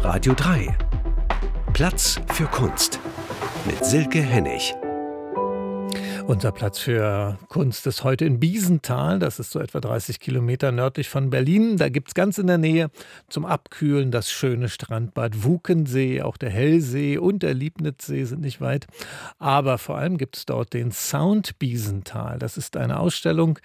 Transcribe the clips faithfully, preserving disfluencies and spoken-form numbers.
Radio drei. Platz für Kunst mit Silke Hennig. Unser Platz für Kunst ist heute in Biesenthal. Das ist so etwa dreißig Kilometer nördlich von Berlin. Da gibt es ganz in der Nähe zum Abkühlen das schöne Strandbad Wuckensee. Auch der Hellsee und der Liebnitzsee sind nicht weit. Aber vor allem gibt es dort den Sound Biesenthal. Das ist eine Ausstellung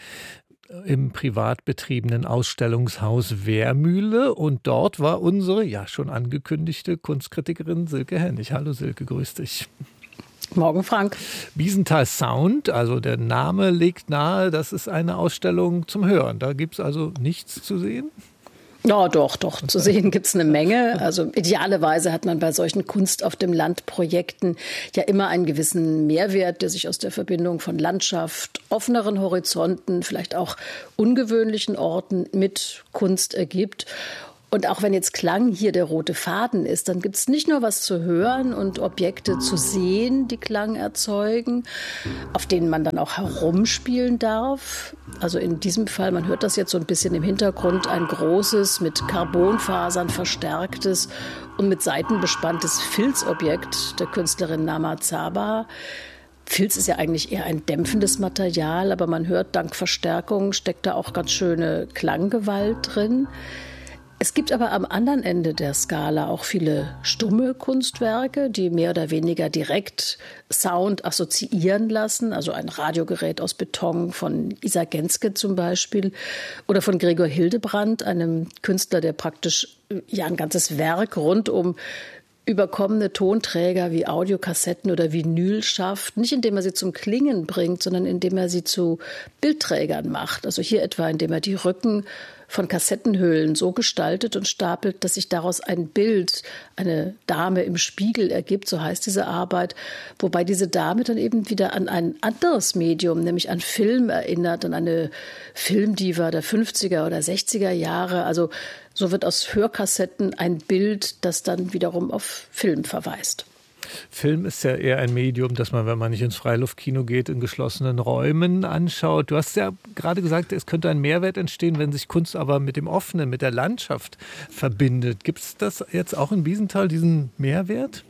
im privat betriebenen Ausstellungshaus Wehrmühle. Und dort war unsere, ja schon angekündigte Kunstkritikerin Silke Hennig. Hallo Silke, grüß dich. Morgen, Frank. Biesenthal Sound, also der Name legt nahe, das ist eine Ausstellung zum Hören. Da gibt es also nichts zu sehen? Ja, doch, doch. Zu sehen gibt es eine Menge. Also idealerweise hat man bei solchen Kunst auf dem Land Projekten ja immer einen gewissen Mehrwert, der sich aus der Verbindung von Landschaft, offeneren Horizonten, vielleicht auch ungewöhnlichen Orten mit Kunst ergibt. Und auch wenn jetzt Klang hier der rote Faden ist, dann gibt es nicht nur was zu hören und Objekte zu sehen, die Klang erzeugen, auf denen man dann auch herumspielen darf. Also in diesem Fall, man hört das jetzt so ein bisschen im Hintergrund, ein großes, mit Carbonfasern verstärktes und mit Saiten bespanntes Filzobjekt der Künstlerin Nama Zaba. Filz ist ja eigentlich eher ein dämpfendes Material, aber man hört, dank Verstärkung steckt da auch ganz schöne Klanggewalt drin. Es gibt aber am anderen Ende der Skala auch viele stumme Kunstwerke, die mehr oder weniger direkt Sound assoziieren lassen. Also ein Radiogerät aus Beton von Isa Genske zum Beispiel oder von Gregor Hildebrandt, einem Künstler, der praktisch ja ein ganzes Werk rund um überkommene Tonträger wie Audiokassetten oder Vinyl schafft, nicht indem er sie zum Klingen bringt, sondern indem er sie zu Bildträgern macht. Also hier etwa, indem er die Rücken von Kassettenhüllen so gestaltet und stapelt, dass sich daraus ein Bild, eine Dame im Spiegel ergibt, so heißt diese Arbeit, wobei diese Dame dann eben wieder an ein anderes Medium, nämlich an Film erinnert, an eine Filmdiva der fünfziger oder sechziger Jahre. Also so wird aus Hörkassetten ein Bild, das dann wiederum auf Film verweist. Film ist ja eher ein Medium, das man, wenn man nicht ins Freiluftkino geht, in geschlossenen Räumen anschaut. Du hast ja gerade gesagt, es könnte ein Mehrwert entstehen, wenn sich Kunst aber mit dem Offenen, mit der Landschaft verbindet. Gibt es das jetzt auch in Biesenthal, diesen Mehrwert?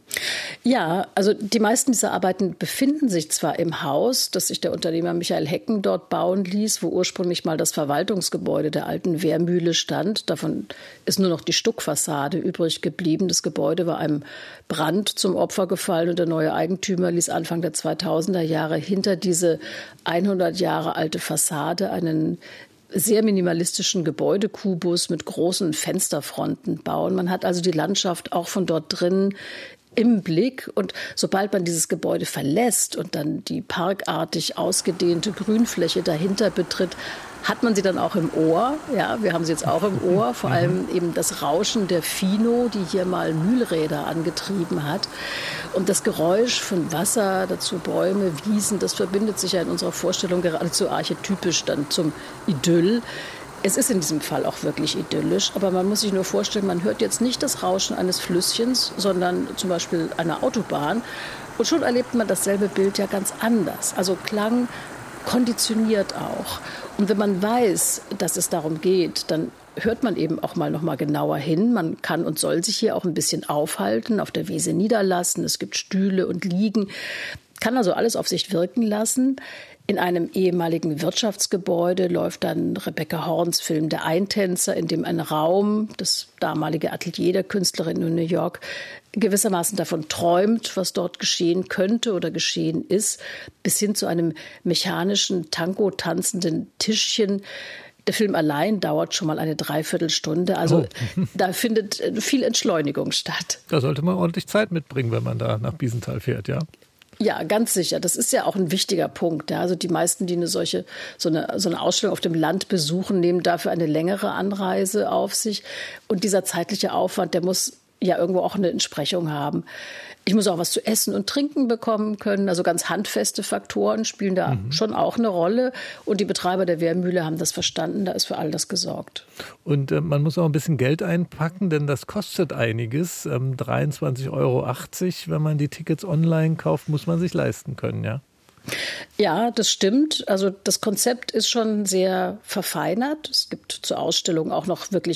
Ja, also die meisten dieser Arbeiten befinden sich zwar im Haus, das sich der Unternehmer Michael Hecken dort bauen ließ, wo ursprünglich mal das Verwaltungsgebäude der alten Wehrmühle stand. Davon ist nur noch die Stuckfassade übrig geblieben. Das Gebäude war einem Brand zum Opfer gefallen und der neue Eigentümer ließ Anfang der zweitausender Jahre hinter diese hundert Jahre alte Fassade einen sehr minimalistischen Gebäudekubus mit großen Fensterfronten bauen. Man hat also die Landschaft auch von dort drin im Blick, und sobald man dieses Gebäude verlässt und dann die parkartig ausgedehnte Grünfläche dahinter betritt, hat man sie dann auch im Ohr. Ja, wir haben sie jetzt auch im Ohr, vor allem eben das Rauschen der Fino, die hier mal Mühlräder angetrieben hat. Und das Geräusch von Wasser, dazu Bäume, Wiesen, das verbindet sich ja in unserer Vorstellung geradezu archetypisch dann zum Idyll. Es ist in diesem Fall auch wirklich idyllisch, aber man muss sich nur vorstellen, man hört jetzt nicht das Rauschen eines Flüsschens, sondern zum Beispiel einer Autobahn. Und schon erlebt man dasselbe Bild ja ganz anders. Also Klang konditioniert auch. Und wenn man weiß, dass es darum geht, dann hört man eben auch mal noch mal genauer hin. Man kann und soll sich hier auch ein bisschen aufhalten, auf der Wiese niederlassen. Es gibt Stühle und Liegen. Kann also alles auf sich wirken lassen. In einem ehemaligen Wirtschaftsgebäude läuft dann Rebecca Horns Film Der Eintänzer, in dem ein Raum, das damalige Atelier der Künstlerin in New York, gewissermaßen davon träumt, was dort geschehen könnte oder geschehen ist, bis hin zu einem mechanischen, Tango-tanzenden Tischchen. Der Film allein dauert schon mal eine Dreiviertelstunde. Also oh. Da findet viel Entschleunigung statt. Da sollte man ordentlich Zeit mitbringen, wenn man da nach Biesenthal fährt, ja? Ja, ganz sicher. Das ist ja auch ein wichtiger Punkt. Ja. Also die meisten, die eine solche, so eine, so eine Ausstellung auf dem Land besuchen, nehmen dafür eine längere Anreise auf sich. Und dieser zeitliche Aufwand, der muss ja irgendwo auch eine Entsprechung haben. Ich muss auch was zu essen und trinken bekommen können. Also ganz handfeste Faktoren spielen da mhm. schon auch eine Rolle. Und die Betreiber der Wehrmühle haben das verstanden. Da ist für all das gesorgt. Und äh, man muss auch ein bisschen Geld einpacken, denn das kostet einiges. Ähm, dreiundzwanzig Euro achtzig, wenn man die Tickets online kauft, muss man sich leisten können, ja? Ja, das stimmt. Also das Konzept ist schon sehr verfeinert. Es gibt zur Ausstellung auch noch wirklich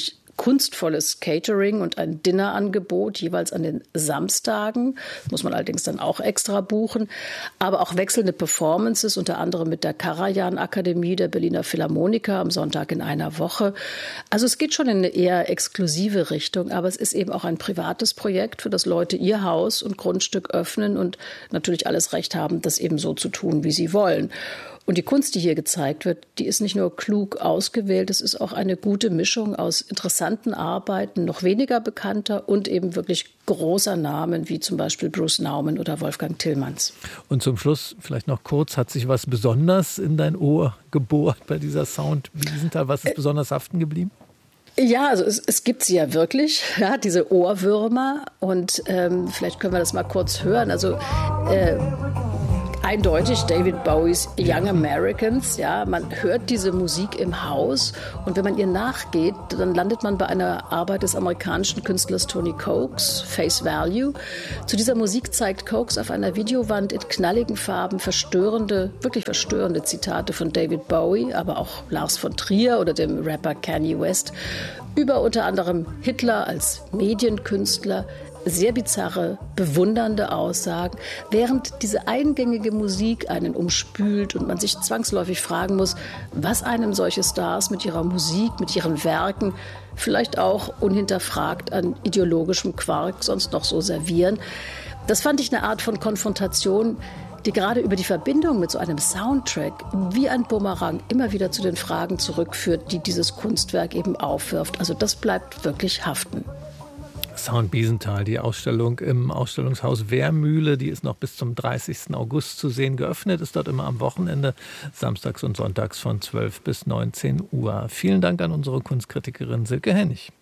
kunstvolles Catering und ein Dinnerangebot, jeweils an den Samstagen. Das muss man allerdings dann auch extra buchen. Aber auch wechselnde Performances, unter anderem mit der Karajan-Akademie der Berliner Philharmoniker am Sonntag in einer Woche. Also es geht schon in eine eher exklusive Richtung, aber es ist eben auch ein privates Projekt, für das Leute ihr Haus und Grundstück öffnen und natürlich alles Recht haben, das eben so zu tun, wie sie wollen. Und die Kunst, die hier gezeigt wird, die ist nicht nur klug ausgewählt, es ist auch eine gute Mischung aus interessanten Arbeiten, noch weniger bekannter und eben wirklich großer Namen, wie zum Beispiel Bruce Nauman oder Wolfgang Tillmans. Und zum Schluss vielleicht noch kurz, hat sich was besonders in dein Ohr gebohrt bei dieser Sound-Wiesenthal? Was ist besonders haften geblieben? Ja, also es, es gibt sie ja wirklich, ja, diese Ohrwürmer. Und ähm, vielleicht können wir das mal kurz hören. Also äh, eindeutig David Bowies Young Americans. Ja, man hört diese Musik im Haus und wenn man ihr nachgeht, dann landet man bei einer Arbeit des amerikanischen Künstlers Tony Coates, Face Value. Zu dieser Musik zeigt Coates auf einer Videowand in knalligen Farben verstörende, wirklich verstörende Zitate von David Bowie, aber auch Lars von Trier oder dem Rapper Kanye West, über unter anderem Hitler als Medienkünstler. Sehr bizarre, bewundernde Aussagen, während diese eingängige Musik einen umspült und man sich zwangsläufig fragen muss, was einem solche Stars mit ihrer Musik, mit ihren Werken, vielleicht auch unhinterfragt an ideologischem Quark sonst noch so servieren. Das fand ich eine Art von Konfrontation, die gerade über die Verbindung mit so einem Soundtrack wie ein Bumerang immer wieder zu den Fragen zurückführt, die dieses Kunstwerk eben aufwirft. Also das bleibt wirklich haften. Sound Wiesenthal, die Ausstellung im Ausstellungshaus Wehrmühle, die ist noch bis zum dreißigsten August zu sehen. Geöffnet ist dort immer am Wochenende, samstags und sonntags von zwölf bis neunzehn Uhr. Vielen Dank an unsere Kunstkritikerin Silke Hennig.